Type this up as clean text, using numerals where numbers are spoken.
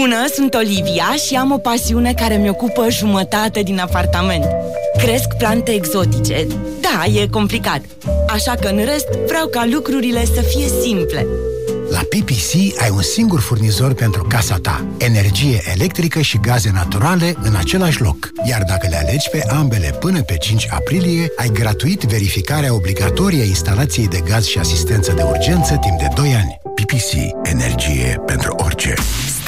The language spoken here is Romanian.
Bună, sunt Olivia și am o pasiune care mi-ocupă jumătate din apartament. Cresc plante exotice. Da, e complicat. Așa că în rest vreau ca lucrurile să fie simple. La PPC ai un singur furnizor pentru casa ta. Energie electrică și gaze naturale în același loc. Iar dacă le alegi pe ambele până pe 5 aprilie, ai gratuit verificarea obligatorie a instalației de gaz și asistență de urgență timp de 2 ani. PPC. Energie pentru orice.